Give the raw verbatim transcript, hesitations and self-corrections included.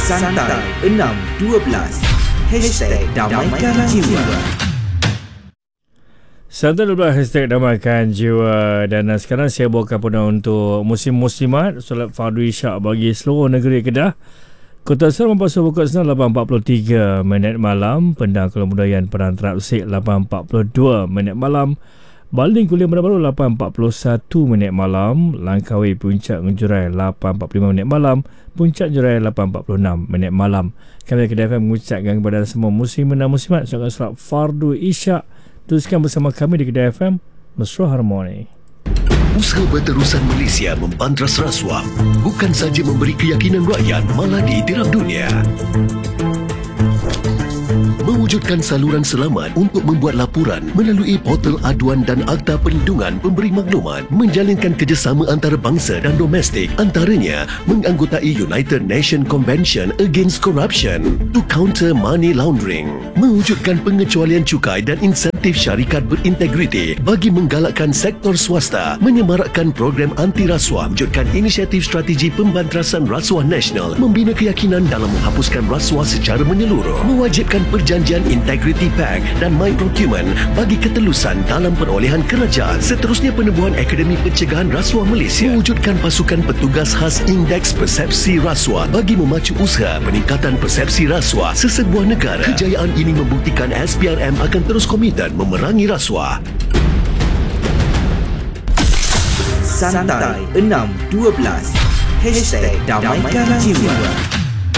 Santai enam dua belas Hashtag Damaikan Jiwa. Santai dua belas Hashtag Damaikan Jiwa. Dan uh, sekarang saya bawakan penuh untuk musim muslimat solat fardu isyak bagi seluruh negeri Kedah. Kota Asal memasuki pukul lapan empat puluh tiga minit malam. Pendang Kelomudayaan Peran Terapsik lapan empat puluh dua minit malam. Baling Kuliah Bandar Baru lapan empat puluh satu minit malam. Langkawi Puncak Jurai lapan empat puluh lima minit malam. Puncak Jurai lapan empat puluh enam minit malam. Kami Kedah F M mengucapkan kepada semua muslimin dan muslimat solat solat fardu isyak. Teruskan bersama kami di Kedah F M, Mesra Harmoni. Usaha Berterusan Malaysia membantras rasuah bukan saja memberi keyakinan rakyat, malah diterap dunia. Mewujudkan saluran selamat untuk membuat laporan melalui portal aduan dan Akta Perlindungan Pemberi Maklumat, menjalinkan kerjasama antarabangsa dan domestik, antaranya menganggotai United Nations Convention Against Corruption to counter money laundering, mewujudkan pengecualian cukai dan insentif syarikat berintegriti bagi menggalakkan sektor swasta, menyemarakkan program anti rasuah, mewujudkan inisiatif strategi pembantrasan rasuah nasional, membina keyakinan dalam menghapuskan rasuah secara menyeluruh, mewajibkan perjanjian Integrity Pact dan My Procurement bagi ketelusan dalam perolehan kerajaan. Seterusnya, penubuhan Akademi Pencegahan Rasuah Malaysia, mewujudkan pasukan petugas khas Indeks Persepsi Rasuah bagi memacu usaha peningkatan persepsi rasuah sesebuah negara. Kejayaan ini membuktikan S P R M akan terus komited memerangi rasuah. Santai enam dua belas Hashtag Damaikan Jiwa.